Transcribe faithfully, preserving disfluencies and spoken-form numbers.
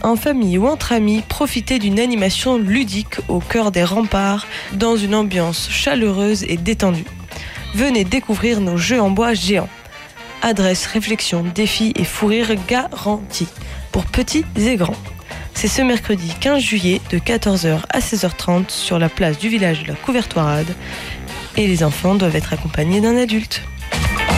En famille ou entre amis, profitez d'une animation ludique au cœur des remparts, dans une ambiance chaleureuse et détendue. Venez découvrir nos jeux en bois géants. Adresse, réflexion, défis et fou rire garantis pour petits et grands. C'est ce mercredi quinze juillet de quatorze heures à seize heures trente sur la place du village de la Couvertoirade et les enfants doivent être accompagnés d'un adulte.